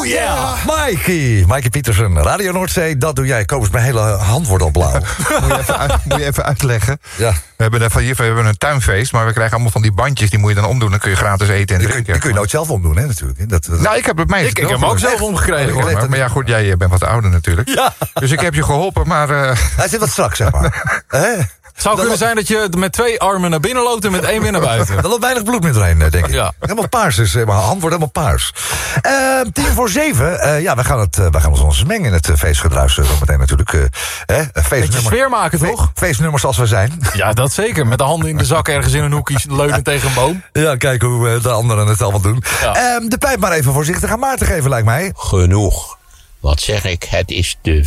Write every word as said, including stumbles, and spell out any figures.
Oh yeah! Mikey, Mikey Pietersen, Radio Noordzee, dat doe jij. Kobus, mijn hele hand wordt al blauw. Moet je even, uit, moet je even uitleggen? Ja. We hebben, er van hier, we hebben een tuinfeest, maar we krijgen allemaal van die bandjes. Die moet je dan omdoen, dan kun je gratis eten en Die kun, drinken. die kun je nooit zelf omdoen, hè, natuurlijk. Dat, dat... Nou, ik heb het mij Ik, ik heb hem ook zelf omgekregen, hoor. Maar, maar ja, goed, jij bent wat ouder natuurlijk. Ja. Dus ik heb je geholpen, maar... Uh... Hij zit wat strak, zeg maar. Hè? Het zou kunnen zijn dat je met twee armen naar binnen loopt en met één weer naar buiten. Er loopt weinig bloed meer doorheen, denk ik. Ja. Helemaal paars is, mijn hand wordt helemaal paars. Uh, tien voor zeven, uh, ja, we gaan, het, uh, we gaan ons ons mengen in het uh, feestgedruis. Uh, meteen natuurlijk. Uh, hè, Beetje sfeer maken, toch? Fe- feestnummers als we zijn. Ja, dat zeker. Met de handen in de zak ergens in een hoekje leunen tegen een boom. Ja, kijken hoe uh, de anderen het allemaal doen. Ja. Uh, de pijp maar even voorzichtig aan Maarten geven, lijkt mij. Genoeg. Wat zeg ik, het is te